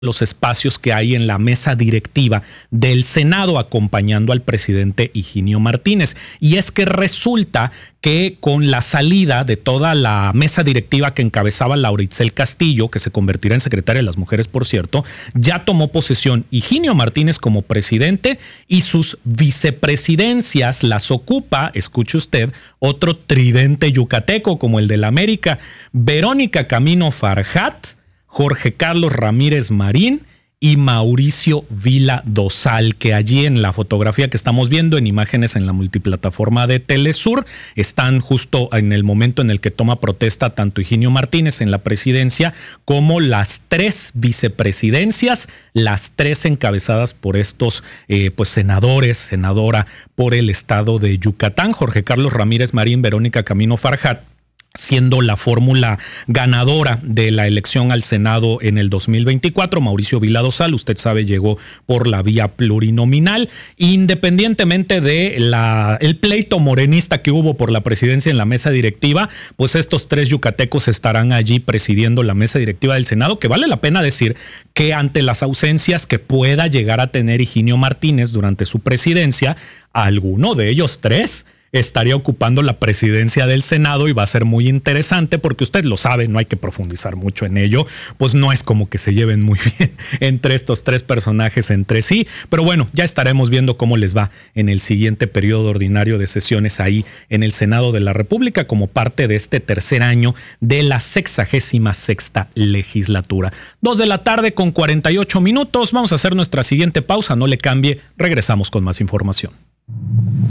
los espacios que hay en la mesa directiva del Senado acompañando al presidente Higinio Martínez. Y es que resulta que con la salida de toda la mesa directiva que encabezaba Laura Itzel Castillo, que se convertirá en secretaria de las mujeres, por cierto, ya tomó posesión Higinio Martínez como presidente y sus vicepresidencias las ocupa, escuche usted, otro tridente yucateco como el de la América, Verónica Camino Farjat, Jorge Carlos Ramírez Marín y Mauricio Vila Dosal, que allí en la fotografía que estamos viendo en imágenes en la multiplataforma de Telesur están justo en el momento en el que toma protesta tanto Higinio Martínez en la presidencia como las tres vicepresidencias, las tres encabezadas por estos senadora por el estado de Yucatán, Jorge Carlos Ramírez Marín, Verónica Camino Farjat, siendo la fórmula ganadora de la elección al Senado en el 2024. Mauricio Vila Dosal, usted sabe, llegó por la vía plurinominal, independientemente de el pleito morenista que hubo por la presidencia en la mesa directiva, pues estos tres yucatecos estarán allí presidiendo la mesa directiva del Senado, que vale la pena decir que ante las ausencias que pueda llegar a tener Higinio Martínez durante su presidencia, alguno de ellos tres estaría ocupando la presidencia del Senado y va a ser muy interesante porque usted lo sabe, no hay que profundizar mucho en ello, pues no es como que se lleven muy bien entre estos tres personajes entre sí, pero bueno, ya estaremos viendo cómo les va en el siguiente periodo ordinario de sesiones ahí en el Senado de la República como parte de este tercer año de la 66ª legislatura. 2:48 p.m, vamos a hacer nuestra siguiente pausa, no le cambie, regresamos con más información.